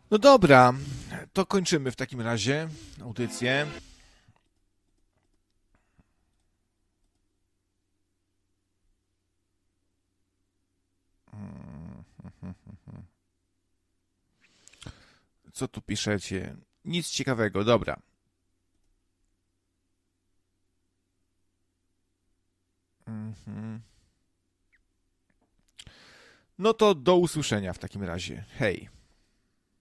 No dobra, to kończymy w takim razie audycję. Co tu piszecie? Nic ciekawego, dobra. No to do usłyszenia w takim razie. Hej.